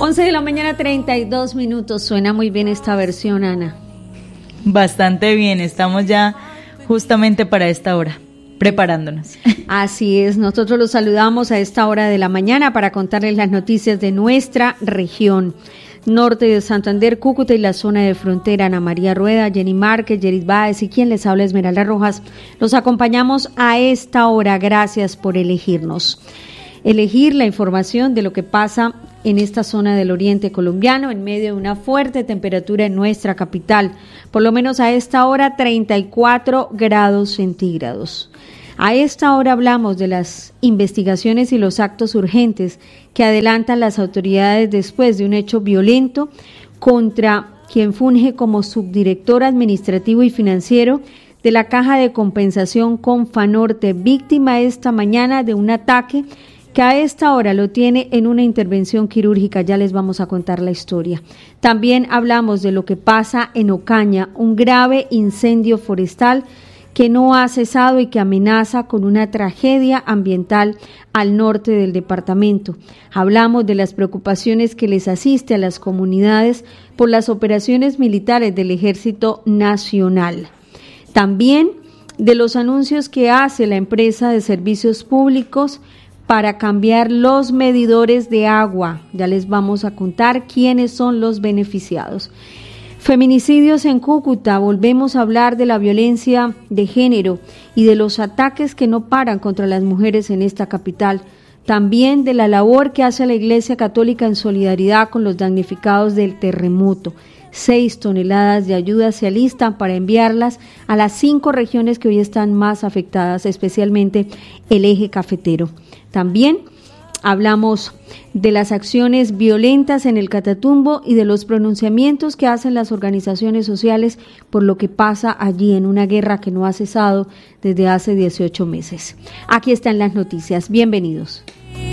11 de la mañana, 32 minutos. Suena muy bien esta versión, Ana. Bastante bien, estamos ya justamente para esta hora, preparándonos. Así es, nosotros los saludamos a esta hora de la mañana para contarles las noticias de nuestra región. Norte de Santander, Cúcuta y la zona de frontera. Ana María Rueda, Jenny Márquez, Yeris Báez y quien les habla, Esmeralda Rojas. Los acompañamos a esta hora. Gracias por elegirnos. Elegir la información de lo que pasa en esta zona del oriente colombiano en medio de una fuerte temperatura en nuestra capital. Por lo menos a esta hora 34 grados centígrados. A esta hora hablamos de las investigaciones y los actos urgentes que adelantan las autoridades después de un hecho violento contra quien funge como subdirector administrativo y financiero de la Caja de Compensación Confanorte, víctima esta mañana de un ataque que a esta hora lo tiene en una intervención quirúrgica. Ya les vamos a contar la historia. También hablamos de lo que pasa en Ocaña, un grave incendio forestal que no ha cesado y que amenaza con una tragedia ambiental al norte del departamento. Hablamos de las preocupaciones que les asiste a las comunidades por las operaciones militares del Ejército Nacional. También de los anuncios que hace la empresa de servicios públicos para cambiar los medidores de agua. Ya les vamos a contar quiénes son los beneficiados. Feminicidios en Cúcuta, volvemos a hablar de la violencia de género y de los ataques que no paran contra las mujeres en esta capital. También de la labor que hace la Iglesia Católica en solidaridad con los damnificados del terremoto. 6 toneladas de ayuda se alistan para enviarlas a las 5 regiones que hoy están más afectadas, especialmente el eje cafetero. También hablamos de las acciones violentas en el Catatumbo y de los pronunciamientos que hacen las organizaciones sociales por lo que pasa allí en una guerra que no ha cesado desde hace 18 meses. Aquí están las noticias. Bienvenidos.